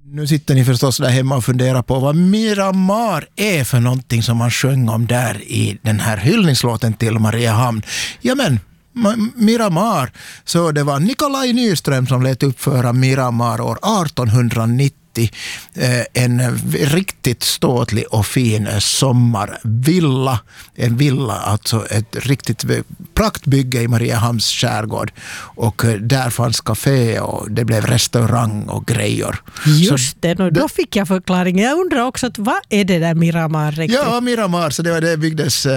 Nu sitter ni förstås där hemma och funderar på vad Miramar är för någonting som man sjöng om där i den här hyllningslåten till Mariehamn. Ja men, Miramar, så det var Nikolaj Nyström som lät uppföra Miramar år 1890. En riktigt ståtlig och fin sommarvilla. En villa, alltså ett riktigt praktbygge i Mariehamns skärgård. Och där fanns café och det blev restaurang och grejer. Just det, och då fick jag förklaringen. Jag undrar också, att vad är det där Miramar riktigt? Ja, Miramar, så det byggdes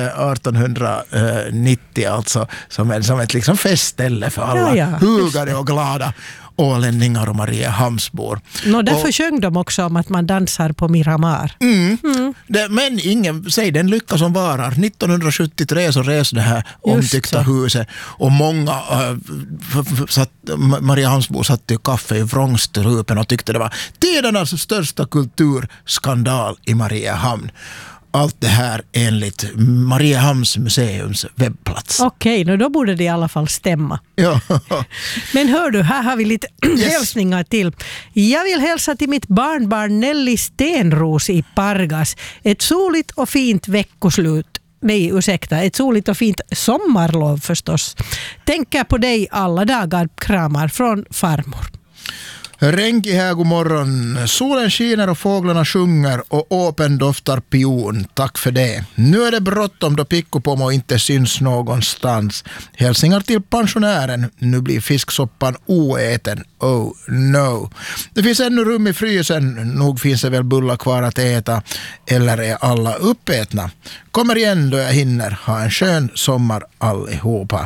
1890 alltså som ett liksom festställe för alla hugade och glada ålänningar och Mariehamnsbor. Därför sjöng de också om att man dansar på Miramar. Men ingen säger den lycka som varar. 1973 så reste det här omtyckta huset och många Mariehamnsbor satt i kaffe i vrångstrupen och tyckte det var tidernas största kulturskandal i Mariehamn. Allt det här enligt Mariehamns museums webbplats. Okej, då borde det i alla fall stämma. Ja. Men hör du, här har vi lite hälsningar till. Jag vill hälsa till mitt barnbarn Nelly Stenros i Pargas. Ett soligt och fint veckoslut. Nej, ursäkta. Ett soligt och fint sommarlov förstås. Tänker på dig alla dagar. Kramar från farmor. Renki här, god morgon. Solen skiner och fåglarna sjunger och åpen doftar pion. Tack för det. Nu är det bråttom då Pikkopomo inte syns någonstans. Hälsningar till pensionären. Nu blir fisksoppan oäten. Oh no. Det finns ännu rum i frysen. Nog finns det väl bullar kvar att äta. Eller är alla uppätna? Kommer igen då jag hinner. Ha en skön sommar allihopa.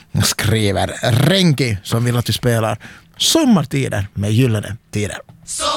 Skriver Renki som vill att vi spelar Sommartider med Gyllene tider.